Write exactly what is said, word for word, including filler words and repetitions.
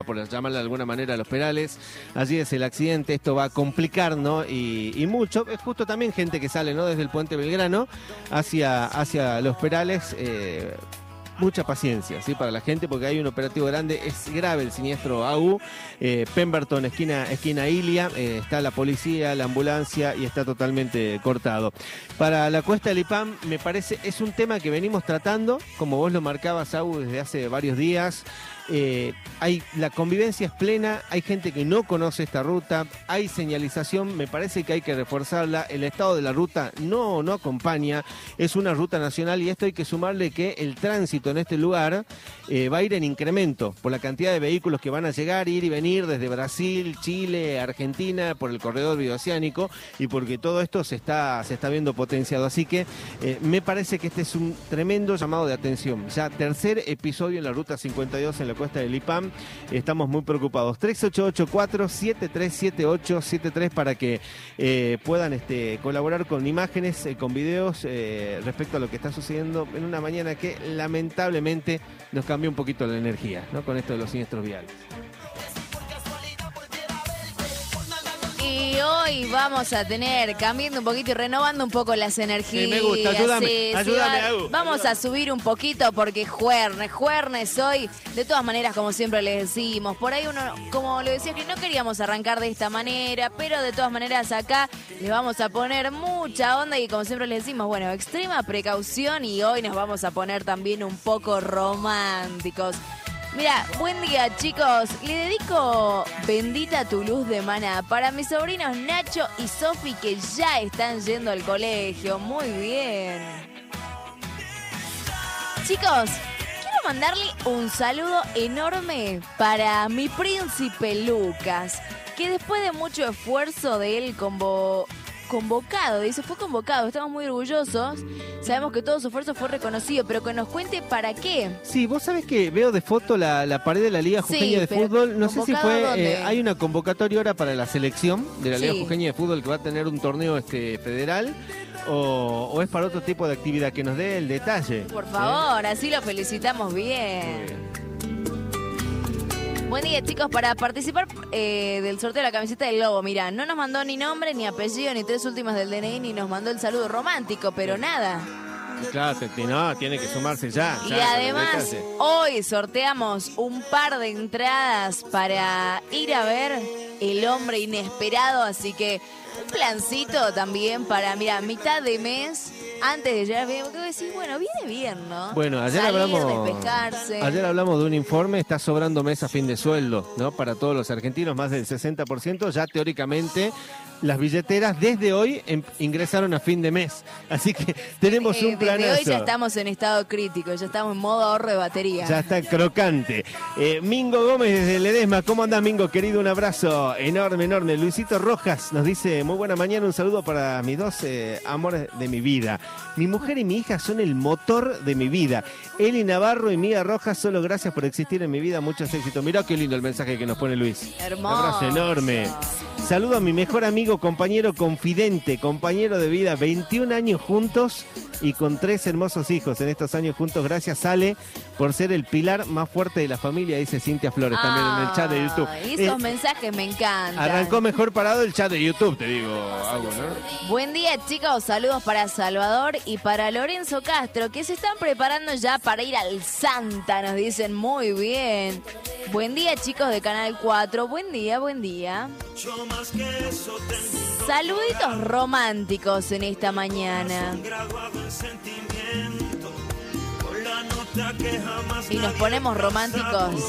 por llamarle de alguna manera a Los Perales. Allí es el accidente, esto va a complicar, ¿no? Y, y mucho, es justo también gente que sale, ¿no? Desde el Puente Belgrano hacia, hacia Los Perales. Eh, mucha paciencia, ¿sí? Para la gente, porque hay un operativo grande, es grave el siniestro A U, eh, Pemberton, esquina, esquina Ilia, eh, está la policía, la ambulancia y está totalmente cortado. Para la Cuesta del Lipam, me parece, es un tema que venimos tratando, como vos lo marcabas, A U, desde hace varios días. Eh, hay, la convivencia es plena, hay gente que no conoce esta ruta, hay señalización, me parece que hay que reforzarla, el estado de la ruta no, no acompaña, es una ruta nacional y esto hay que sumarle que el tránsito en este lugar eh, va a ir en incremento por la cantidad de vehículos que van a llegar, ir y venir desde Brasil, Chile, Argentina, por el corredor bioceánico y porque todo esto se está, se está viendo potenciado, así que eh, me parece que este es un tremendo llamado de atención, ya tercer episodio en la ruta cincuenta y dos en la Cuesta del Lipam, estamos muy preocupados. Tres ocho ocho cuatro siete tres siete ocho siete tres para que eh, puedan este, colaborar con imágenes, eh, con videos eh, respecto a lo que está sucediendo en una mañana que lamentablemente nos cambió un poquito la energía, ¿no? Con esto de los siniestros viales. Y hoy vamos a tener, cambiando un poquito y renovando un poco las energías. Sí, me gusta, ayúdame, sí, ayúdame, sí, Agu, Vamos ayúdame. a subir un poquito porque juernes, juernes hoy, de todas maneras, como siempre les decimos, por ahí uno, como lo decía, que no queríamos arrancar de esta manera, pero de todas maneras acá les vamos a poner mucha onda y como siempre les decimos, bueno, extrema precaución y hoy nos vamos a poner también un poco románticos. Mira, buen día chicos, le dedico Bendita tu luz de maná para mis sobrinos Nacho y Sofi que ya están yendo al colegio, muy bien. Chicos, quiero mandarle un saludo enorme para mi príncipe Lucas, que después de mucho esfuerzo de él convo... convocado, dice, fue convocado, estamos muy orgullosos, sabemos que todo su esfuerzo fue reconocido, pero que nos cuente para qué. Sí, vos sabés que veo de foto la, la pared de la Liga Jujeña Sí, de pero Fútbol, no sé si ¿convocado fue, dónde? eh, hay una convocatoria ahora para la selección de la Liga Sí. Jujeña de Fútbol que va a tener un torneo este federal o, o es para otro tipo de actividad, que nos dé el detalle. Por favor, así lo felicitamos bien. ¿Sí? Buen día chicos, para participar eh, del sorteo de la camiseta del Lobo, mirá, no nos mandó ni nombre, ni apellido, ni tres últimas del D N I, ni nos mandó el saludo romántico, pero nada. Claro, te- no, tiene que sumarse ya. Y ya, con el además, detalle. hoy sorteamos un par de entradas para ir a ver El Hombre Inesperado, así que un plancito también para, mira, mitad de mes, antes de llegar bien, porque vos decís, bueno, viene bien, ¿no? Bueno, ayer Salir, hablamos despejarse. ayer hablamos de un informe, está sobrando mes a fin de sueldo, ¿no? Para todos los argentinos, más del sesenta por ciento, ya teóricamente las billeteras desde hoy em- ingresaron a fin de mes. Así que tenemos Eh, un planazo. Desde hoy ya estamos en estado crítico, ya estamos en modo ahorro de batería. Ya está crocante. Eh, Mingo Gómez desde Ledesma. ¿Cómo anda, Mingo? Querido, un abrazo enorme, enorme. Luisito Rojas nos dice, muy buena mañana, un saludo para mis dos eh, amores de mi vida. Mi mujer y mi hija son el motor de mi vida. Eli Navarro y Mía Rojas, solo gracias por existir en mi vida. Muchos éxitos. Mirá qué lindo el mensaje que nos pone Luis. Hermoso. Un abrazo enorme. Saludo a mi mejor amigo, compañero, confidente, compañero de vida, veintiún años juntos y con tres hermosos hijos en estos años juntos. Gracias, Ale, por ser el pilar más fuerte de la familia, dice Cintia Flores también en el chat de YouTube. Y esos Eh, mensajes me encantan. arrancó mejor parado el chat de YouTube, te digo, algo, ¿no? Buen día chicos, saludos para Salvador y para Lorenzo Castro, que se están preparando ya para ir al Santa, nos dicen muy bien. Buen día chicos de Canal cuatro, buen día, buen día. Saluditos románticos en esta mañana. Y nos ponemos románticos